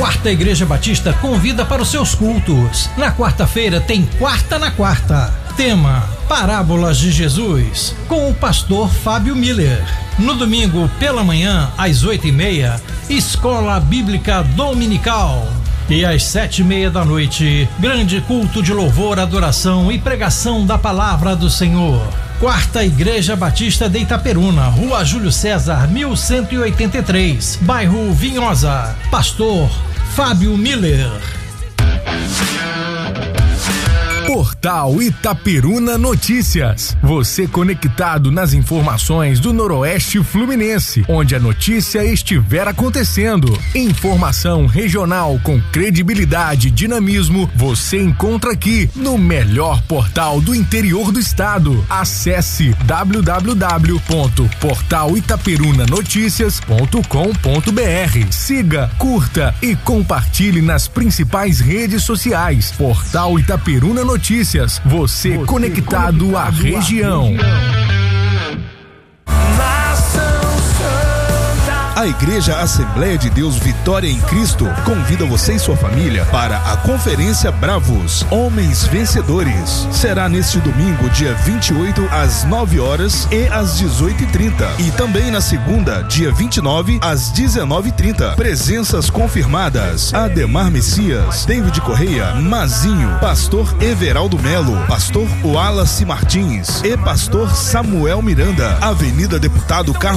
Quarta Igreja Batista convida para os seus cultos. Na quarta-feira tem Quarta na Quarta. Tema: Parábolas de Jesus, com o pastor Fábio Miller. No domingo, pela manhã, às 8h30, Escola Bíblica Dominical. E às 7h30 da noite, grande culto de louvor, adoração e pregação da Palavra do Senhor. Quarta Igreja Batista de Itaperuna, Rua Júlio César, 1183, bairro Vinhosa. Pastor Fábio Miller. Portal Itaperuna Notícias. Você conectado nas informações do Noroeste Fluminense, onde a notícia estiver acontecendo. Informação regional com credibilidade e dinamismo, você encontra aqui no melhor portal do interior do estado. Acesse www.portalitaperunanoticias.com.br. Siga, curta e compartilhe nas principais redes sociais. Portal Itaperuna Notícias, você conectado à região. A Igreja Assembleia de Deus Vitória em Cristo convida você e sua família para a Conferência Bravos, Homens Vencedores. Será neste domingo, dia 28, às 9h e às 18h30. E também na segunda, dia 29, às 19h30. Presenças confirmadas: Ademar Messias, David Correia, Mazinho, Pastor Everaldo Melo, Pastor Wallace Martins e Pastor Samuel Miranda. Avenida Deputado Carlos